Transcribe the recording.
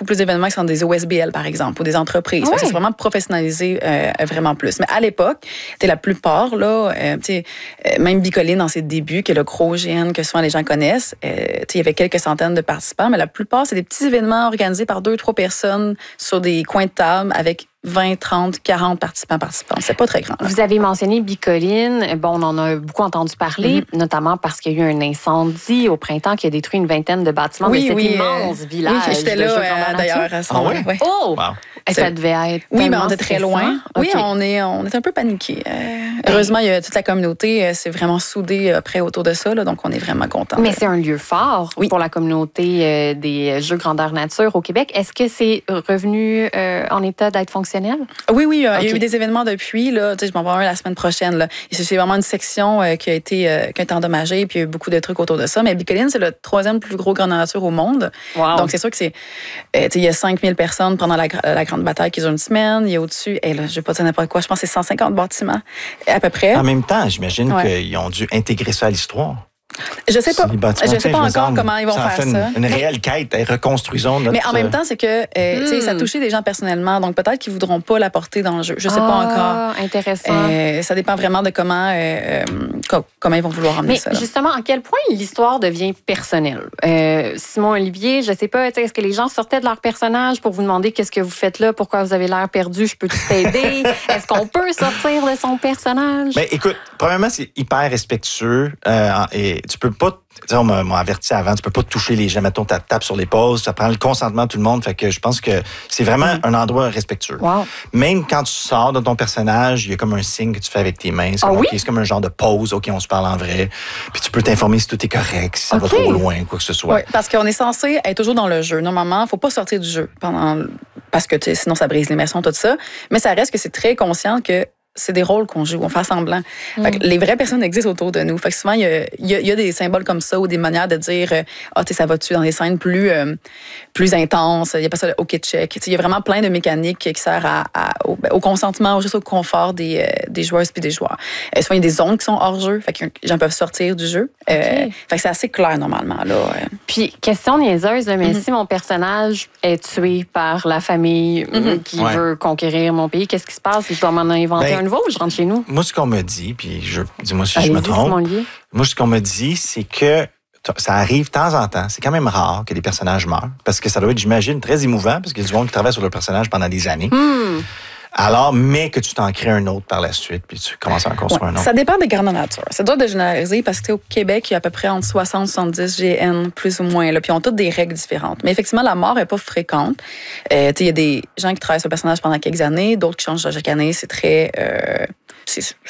beaucoup plus d'événements qui sont des OSBL, par exemple, ou des entreprises. Oui. C'est vraiment professionnalisé vraiment plus. Mais à l'époque, la plupart, là, même Bicoline dans ses débuts, qui est le gros GN que souvent les gens connaissent, il y avait quelques centaines de participants, mais la plupart, c'est des petits événements organisés par 2-3 personnes sur des coins de table avec 20, 30, 40 participantes. C'est pas très grand. Vous avez mentionné Bicoline. Bon, on en a beaucoup entendu parler, notamment parce qu'il y a eu un incendie au printemps qui a détruit une vingtaine de bâtiments de cet immense village. Oui, j'étais là d'ailleurs à ce moment-là. Oui? Oh! Wow. Ça devait être oui, mais on était très loin. Okay. Oui, on est un peu paniqués. Heureusement, il y a toute la communauté, c'est vraiment soudé près autour de ça, là, donc on est vraiment contents. Mais c'est un lieu fort pour la communauté des Jeux grandeur nature au Québec. Est-ce que c'est revenu en état d'être fonctionnel? Oui, il y a eu des événements depuis. Là, je m'en vais un la semaine prochaine. Là. C'est vraiment une section qui a été endommagée, puis il y a eu beaucoup de trucs autour de ça. Mais Bicoline, c'est le 3e plus gros grandeur nature au monde. Wow. Donc, c'est sûr que c'est... il y a 5000 personnes pendant la grande bataille qui dure une semaine. Il y a au-dessus, là, je ne vais pas dire n'importe quoi, je pense que c'est 150 bâtiments à peu près. En même temps, j'imagine qu'ils ont dû intégrer ça à l'histoire. Je sais pas. Je sais pas encore comment ils vont faire ça. Une réelle quête, reconstruisons notre... Mais en même temps, c'est que ça a touché des gens personnellement, donc peut-être qu'ils voudront pas l'apporter dans le jeu. Je sais pas encore. Intéressant. Ça dépend vraiment de comment ils vont vouloir emmener ça. Mais justement, à quel point l'histoire devient personnelle? Simon Olivier, je sais pas, est-ce que les gens sortaient de leur personnage pour vous demander qu'est-ce que vous faites là, pourquoi vous avez l'air perdu, je peux t'aider? Est-ce qu'on peut sortir de son personnage? Ben, écoute, premièrement, c'est hyper respectueux et tu peux pas, on m'a averti avant, tu peux pas toucher les gens, mettons, ta tape sur l'épaule, ça prend le consentement de tout le monde, fait que je pense que c'est vraiment un endroit respectueux. Wow. Même quand tu sors de ton personnage, il y a comme un signe que tu fais avec tes mains, c'est comme un genre de pause, OK, on se parle en vrai, puis tu peux t'informer si tout est correct, si ça va trop loin, quoi que ce soit. Oui, parce qu'on est censé être toujours dans le jeu. Normalement, faut pas sortir du jeu parce que sinon ça brise l'immersion, tout ça, mais ça reste que c'est très conscient que c'est des rôles qu'on joue, on fait semblant. Fait que les vraies personnes existent autour de nous. Fait que souvent, il y a des symboles comme ça ou des manières de dire ça va-tu dans des scènes plus intenses. Il y a pas ça le OK check. Il y a vraiment plein de mécaniques qui servent au consentement ou juste au confort des joueuses puis des joueurs. Souvent, il y a des zones qui sont hors jeu. Fait que les gens peuvent sortir du jeu. Fait que c'est assez clair normalement. Là. Puis, question niaiseuse, mais si mon personnage est tué par la famille qui veut conquérir mon pays, qu'est-ce qui se passe si je dois m'en inventer un nouveau ou je rentre chez nous? Moi, ce qu'on me dit, puis dis-moi si je me trompe, moi, ce qu'on me dit, c'est que ça arrive de temps en temps. C'est quand même rare que des personnages meurent, parce que ça doit être, j'imagine, très émouvant, parce qu'il y a du monde qui travaille sur le personnage pendant des années. Alors, mais que tu t'en crées un autre par la suite, puis tu commences à en construire un autre. Ça dépend des grandeurs nature. C'est dur de généraliser parce qu'au Québec, il y a à peu près entre 60 et 70 GN, plus ou moins. Là, puis ils ont toutes des règles différentes. Mais effectivement, la mort n'est pas fréquente. Il y a des gens qui travaillent sur le personnage pendant quelques années, d'autres qui changent chaque année. C'est très... c'est